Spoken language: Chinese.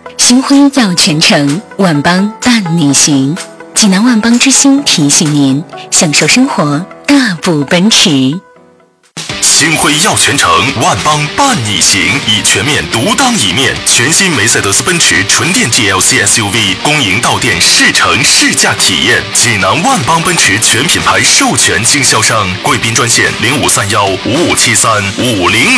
心辉要全程，万邦伴你行。济南万邦之星提醒您，享受生活，大步奔驰。 星辉耀全程，万邦伴你行，以全面独当一面。全新梅赛德斯奔驰纯电 GLC SUV 公营到店试乘试驾体验。济南万邦奔驰全品牌授权经销商，贵宾专线053155735000。